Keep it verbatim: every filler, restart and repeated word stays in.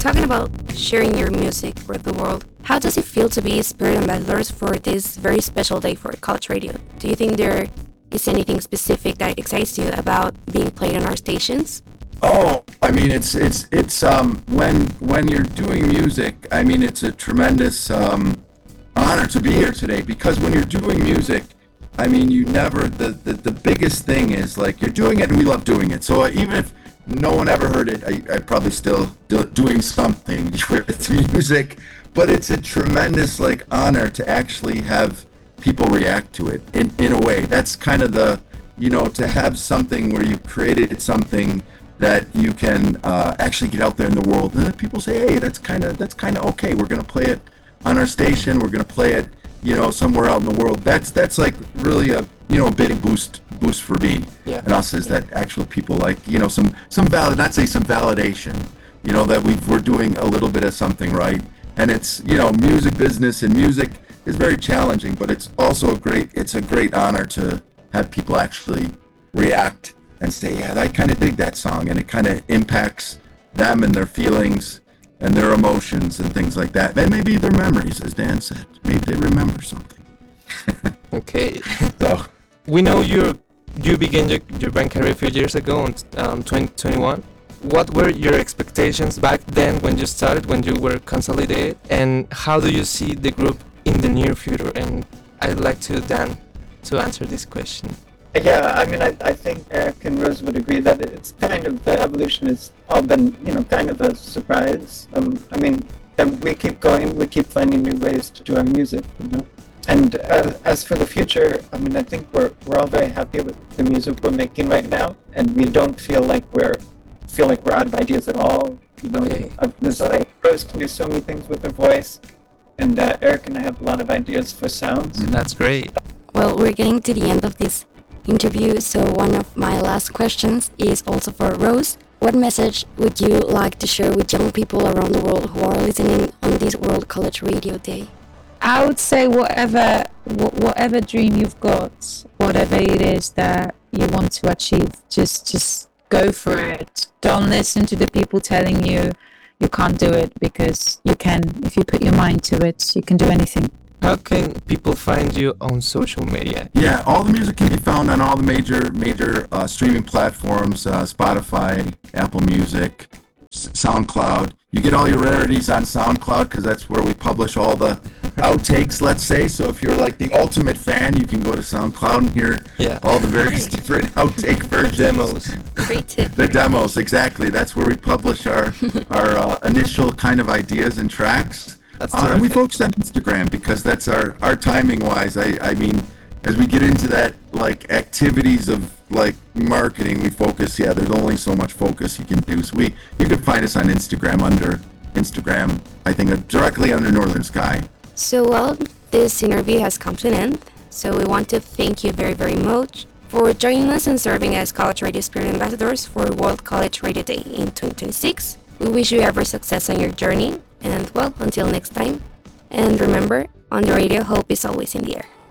talking about sharing your music with the world, how does it feel to be spirit ambassadors for this very special day for college radio? Do you think there is anything specific that excites you about being played on our stations? Oh, I mean, it's it's it's um when when you're doing music, I mean, it's a tremendous um honor to be here today, because when you're doing music, I mean, you never the the, the biggest thing is like you're doing it and we love doing it. So uh, even if no one ever heard it, I I probably still do, doing something with music, but it's a tremendous like honor to actually have people react to it in in a way. That's kind of the, you know, to have something where you created something that you can uh, actually get out there in the world, and then people say, hey, that's kind of that's kind of okay. We're gonna play it on our station. We're gonna play it, you know, somewhere out in the world. That's that's like really a, you know, a big boost boost for me Yeah. and us, is that actual people like, you know, some some valid, not say some validation, you know, that we we're doing a little bit of something right. And it's, you know, music business and music is very challenging, but it's also a great it's a great honor to have people actually react and say, yeah, I kind of dig that song, and it kind of impacts them and their feelings and their emotions and things like that. And maybe their memories, as Dan said. Maybe they remember something. Okay. So, We know you you began your, your band career a few years ago in um, twenty twenty-one. What were your expectations back then when you started, when you were consolidated? And how do you see the group in the near future? And I'd like to Dan to answer this question. Yeah, I mean, I, I think Eric and Rose would agree that it's kind of, the evolution has all been, you know, kind of a surprise. Um, I mean, and we keep going, we keep finding new ways to do our music, you know. And uh, as for the future, I mean, I think we're we're all very happy with the music we're making right now, and we don't feel like we're feel like we're out of ideas at all. You know, Okay. uh, there's like Rose can do so many things with her voice, and uh, Eric and I have a lot of ideas for sounds. That's great. Well, we're getting to the end of this interview, so one of my last questions is also for Rose. What message would you like to share with young people around the world who are listening on this World College Radio Day? I would say whatever wh- whatever dream you've got, whatever it is that you want to achieve, just just go for it. Don't listen to the people telling you you can't do it, because you can. If you put your mind to it, you can do anything. How can people find you on social media? yeah, all the music can be found on all the major major uh, streaming platforms, uh, Spotify, Apple Music, S- SoundCloud. You get all your rarities on SoundCloud, because that's where we publish all the outtakes, let's say. So if you're like the ultimate fan, you can go to SoundCloud and hear Yeah. all the various different outtake versions. Demos. Great tip. The demos, exactly. That's where we publish our our uh, initial kind of ideas and tracks. That's Uh, and we terrific. focus on Instagram, because that's our, our timing wise. I, I mean, as we get into that, like activities of like marketing, we focus. Yeah, there's only so much focus you can do. So we, you can find us on Instagram under Instagram. I think uh, directly under Northern Sky. So, well, this interview has come to an end. So, we want to thank you very, very much for joining us and serving as College Radio Spirit Ambassadors for World College Radio Day in twenty twenty-six. We wish you every success on your journey. And, well, until next time. And remember, on the radio, hope is always in the air.